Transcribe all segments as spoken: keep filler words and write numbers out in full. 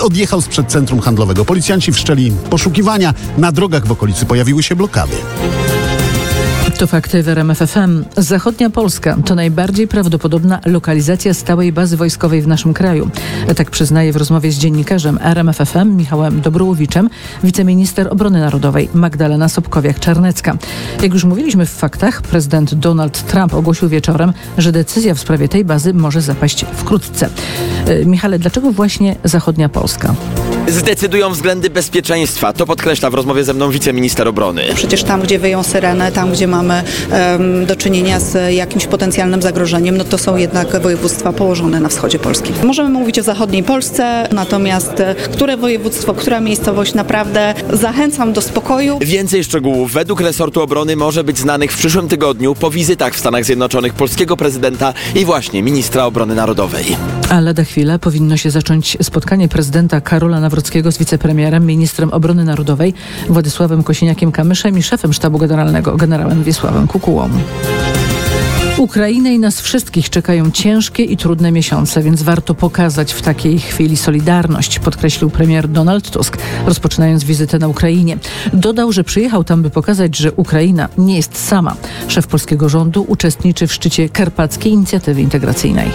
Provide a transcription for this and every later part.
odjechał sprzed centrum handlowego. Policjanci wszczęli poszukiwania. Na drogach w okolicy pojawiły się blokady. To fakty w R M F F M. Zachodnia Polska to najbardziej prawdopodobna lokalizacja stałej bazy wojskowej w naszym kraju. Tak przyznaje w rozmowie z dziennikarzem R M F F M Michałem Dobrołowiczem wiceminister obrony narodowej Magdalena Sobkowiak-Czarnecka. Jak już mówiliśmy w faktach, prezydent Donald Trump ogłosił wieczorem, że decyzja w sprawie tej bazy może zapaść wkrótce. Michale, dlaczego właśnie Zachodnia Polska? Zdecydują względy bezpieczeństwa. To podkreśla w rozmowie ze mną wiceminister obrony. Przecież tam, gdzie wyją syreny, tam, gdzie mamy um, do czynienia z jakimś potencjalnym zagrożeniem, no to są jednak województwa położone na wschodzie Polski. Możemy mówić o zachodniej Polsce, natomiast które województwo, która miejscowość, naprawdę zachęcam do spokoju. Więcej szczegółów według resortu obrony może być znanych w przyszłym tygodniu po wizytach w Stanach Zjednoczonych polskiego prezydenta i właśnie ministra obrony narodowej. A lada chwila powinno się zacząć spotkanie prezydenta Karola Nawrockiego z wicepremierem, ministrem obrony narodowej Władysławem Kosiniakiem-Kamyszem i szefem sztabu generalnego generałem Wiesławem Kukułą. Ukrainę i nas wszystkich czekają ciężkie i trudne miesiące, więc warto pokazać w takiej chwili solidarność, podkreślił premier Donald Tusk, rozpoczynając wizytę na Ukrainie. Dodał, że przyjechał tam, by pokazać, że Ukraina nie jest sama. Szef polskiego rządu uczestniczy w szczycie Karpackiej Inicjatywy Integracyjnej.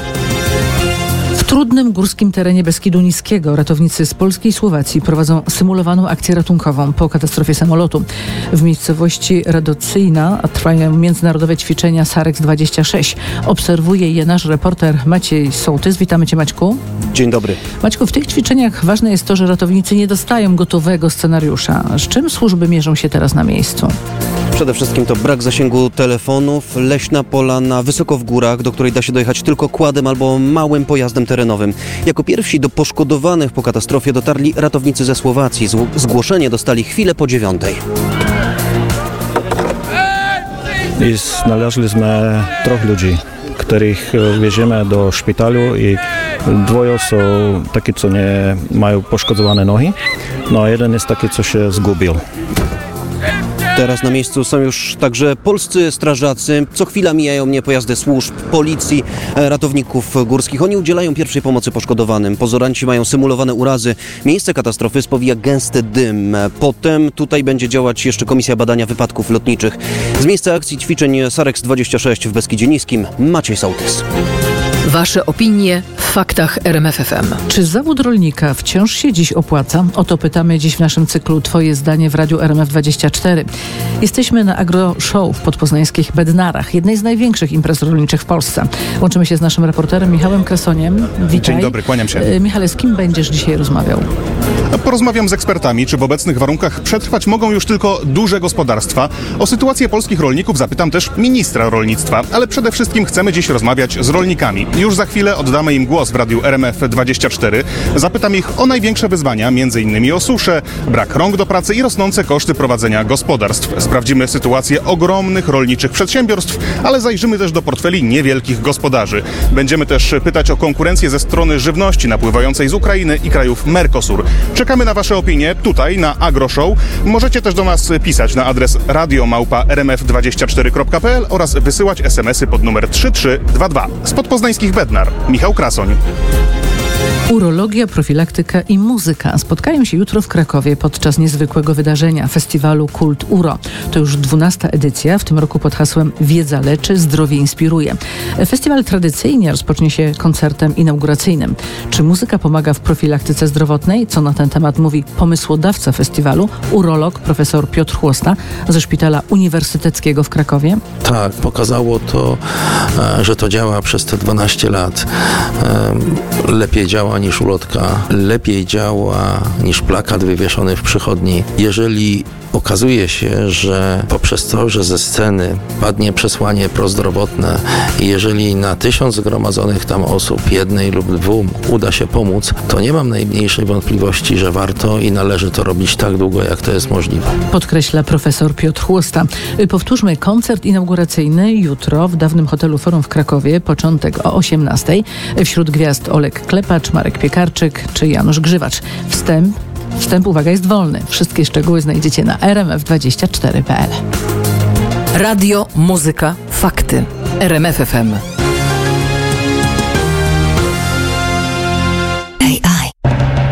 W trudnym górskim terenie Beskidu Niskiego ratownicy z Polski i Słowacji prowadzą symulowaną akcję ratunkową po katastrofie samolotu. W miejscowości Radocyjna trwają międzynarodowe ćwiczenia Sarex dwadzieścia sześć. Obserwuje je nasz reporter Maciej Sołtys. Witamy Cię, Maćku. Dzień dobry. Maćku, w tych ćwiczeniach ważne jest to, że ratownicy nie dostają gotowego scenariusza. Z czym służby mierzą się teraz na miejscu? Przede wszystkim to brak zasięgu telefonów, leśna polana wysoko w górach, do której da się dojechać tylko quadem albo małym pojazdem terenowym. Jako pierwsi do poszkodowanych po katastrofie dotarli ratownicy ze Słowacji. Zgłoszenie dostali chwilę po dziewiątej. I znaleźliśmy troch ludzi, których wieziemy do szpitalu i dwoje są takie, co nie mają poszkodowane nogi, no a jeden jest taki, co się zgubił. Teraz na miejscu są już także polscy strażacy. Co chwila mijają mnie pojazdy służb, policji, ratowników górskich. Oni udzielają pierwszej pomocy poszkodowanym. Pozoranci mają symulowane urazy. Miejsce katastrofy spowija gęsty dym. Potem tutaj będzie działać jeszcze Komisja Badania Wypadków Lotniczych. Z miejsca akcji ćwiczeń Sarex dwadzieścia sześć w Beskidzie Niskim Maciej Sołtys. Wasze opinie w faktach R M F F M. Czy zawód rolnika wciąż się dziś opłaca? O to pytamy dziś w naszym cyklu Twoje zdanie w Radiu R M F dwadzieścia cztery. Jesteśmy na Agro Show w podpoznańskich Bednarach, jednej z największych imprez rolniczych w Polsce. Łączymy się z naszym reporterem Michałem Krasoniem. Witaj. Dzień dobry, kłaniam się. Michale, z kim będziesz dzisiaj rozmawiał? Porozmawiam z ekspertami, czy w obecnych warunkach przetrwać mogą już tylko duże gospodarstwa. O sytuację polskich rolników zapytam też ministra rolnictwa, ale przede wszystkim chcemy dziś rozmawiać z rolnikami. Już za chwilę oddamy im głos w Radiu R M F dwadzieścia cztery. Zapytam ich o największe wyzwania, między innymi o suszę, brak rąk do pracy i rosnące koszty prowadzenia gospodarstw. Sprawdzimy sytuację ogromnych rolniczych przedsiębiorstw, ale zajrzymy też do portfeli niewielkich gospodarzy. Będziemy też pytać o konkurencję ze strony żywności napływającej z Ukrainy i krajów Mercosur. Czekamy na Wasze opinie tutaj na Agro Show. Możecie też do nas pisać na adres radio małpa r m f dwadzieścia cztery kropka p l oraz wysyłać esemesy pod numer trzy trzy dwa dwa. Z podpoznańskich Bednar, Michał Krasoń. Urologia, profilaktyka i muzyka spotkają się jutro w Krakowie podczas niezwykłego wydarzenia, festiwalu Kult Uro. To już dwunasta edycja, w tym roku pod hasłem Wiedza leczy, zdrowie inspiruje. Festiwal tradycyjnie rozpocznie się koncertem inauguracyjnym. Czy muzyka pomaga w profilaktyce zdrowotnej? Co na ten temat mówi pomysłodawca festiwalu, urolog profesor Piotr Chłosta ze Szpitala Uniwersyteckiego w Krakowie? Tak, pokazało to, że to działa przez te dwanaście lat. Lepiej działa niż ulotka, lepiej działa niż plakat wywieszony w przychodni. Jeżeli okazuje się, że poprzez to, że ze sceny padnie przesłanie prozdrowotne i jeżeli na tysiąc zgromadzonych tam osób, jednej lub dwóm uda się pomóc, to nie mam najmniejszej wątpliwości, że warto i należy to robić tak długo, jak to jest możliwe. Podkreśla profesor Piotr Chłosta. Powtórzmy, koncert inauguracyjny jutro w dawnym hotelu Forum w Krakowie, początek o osiemnastej. Wśród gwiazd Oleg Klepacz, Marek Piekarczyk czy Janusz Grzywacz. Wstęp, wstęp, uwaga, jest wolny. Wszystkie szczegóły znajdziecie na r m f dwadzieścia cztery kropka p l. Radio, muzyka, fakty. R M F F M.